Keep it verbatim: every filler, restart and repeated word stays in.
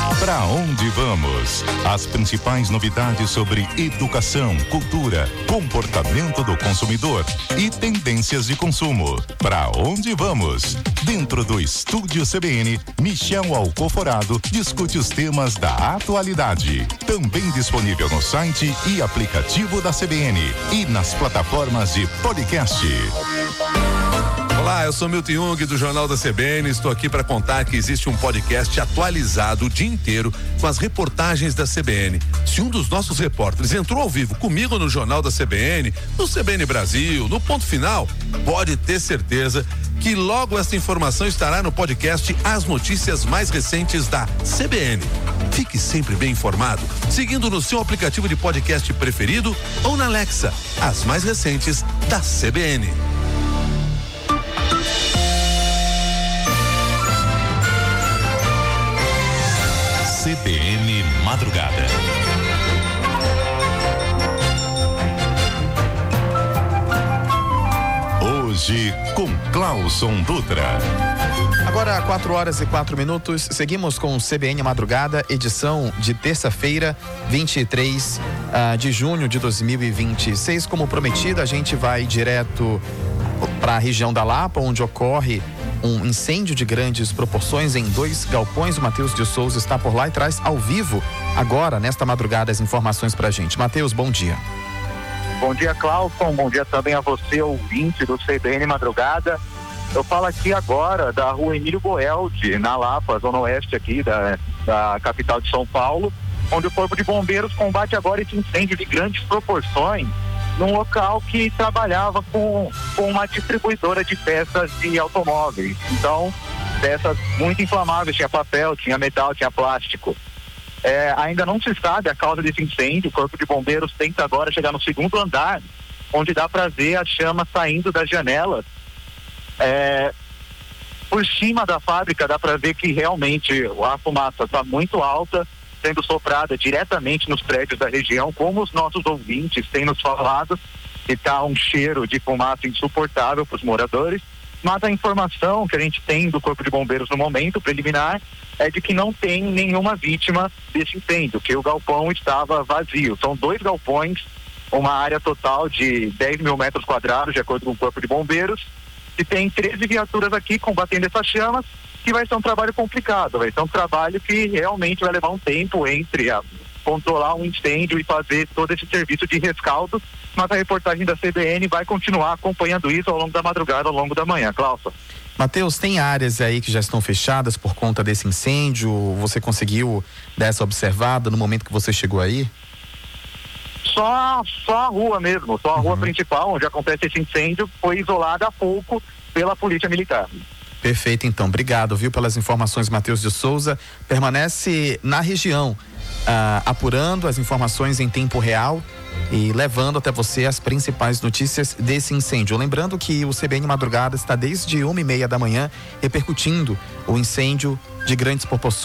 Pra onde vamos? As principais novidades sobre educação, cultura, comportamento do consumidor e tendências de consumo. Pra onde vamos? Dentro do Estúdio C B N, Michel Alcoforado discute os temas da atualidade. Também disponível no site e aplicativo da C B N e nas plataformas de podcast. Olá, eu sou Milton Jung do Jornal da C B N. Estou aqui para contar que existe um podcast atualizado o dia inteiro com as reportagens da C B N. Se um dos nossos repórteres entrou ao vivo comigo no Jornal da C B N, no C B N Brasil, no Ponto Final, pode ter certeza que logo essa informação estará no podcast As Notícias Mais Recentes da C B N. Fique sempre bem informado, seguindo no seu aplicativo de podcast preferido ou na Alexa, as mais recentes da C B N. C B N Madrugada. Hoje com Clauson Dutra. Agora, quatro horas e quatro minutos, seguimos com o C B N Madrugada, edição de terça-feira, vinte e três uh, de junho de dois mil e vinte e seis. Como prometido, a gente vai direto para a região da Lapa, onde ocorre um incêndio de grandes proporções em dois galpões. O Matheus de Souza está por lá e traz ao vivo, agora, nesta madrugada, as informações pra gente. Matheus, bom dia. Bom dia, Clauson. Bom dia também a você, ouvinte do C B N Madrugada. Eu falo aqui agora da rua Emílio Boeldi, na Lapa, zona oeste aqui da, da capital de São Paulo, onde o Corpo de Bombeiros combate agora esse incêndio de grandes proporções num local que trabalhava com, com uma distribuidora de peças de automóveis. Então, peças muito inflamáveis, tinha papel, tinha metal, tinha plástico. É, ainda não se sabe a causa desse incêndio. O Corpo de Bombeiros tenta agora chegar no segundo andar, onde dá para ver a chama saindo das janelas. É, por cima da fábrica dá para ver que realmente a fumaça está muito alta, sendo soprada diretamente nos prédios da região, como os nossos ouvintes têm nos falado, que está um cheiro de fumaça insuportável para os moradores. Mas a informação que a gente tem do Corpo de Bombeiros no momento preliminar é de que não tem nenhuma vítima desse incêndio, que o galpão estava vazio. São dois galpões, uma área total de dez mil metros quadrados, de acordo com o Corpo de Bombeiros, e tem treze viaturas aqui combatendo essas chamas, que vai ser um trabalho complicado, vai ser um trabalho que realmente vai levar um tempo entre a controlar um incêndio e fazer todo esse serviço de rescaldo, mas a reportagem da C B N vai continuar acompanhando isso ao longo da madrugada, ao longo da manhã. Clauson. Matheus, tem áreas aí que já estão fechadas por conta desse incêndio? Você conseguiu dar essa observada no momento que você chegou aí? Só, só a rua mesmo, só a uhum. rua principal onde acontece esse incêndio foi isolada há pouco pela Polícia Militar. Perfeito, então. Obrigado, viu, pelas informações, Matheus de Souza. Permanece na região, ah, apurando as informações em tempo real e levando até você as principais notícias desse incêndio. Lembrando que o C B N Madrugada está desde uma e meia da manhã repercutindo o incêndio de grandes proporções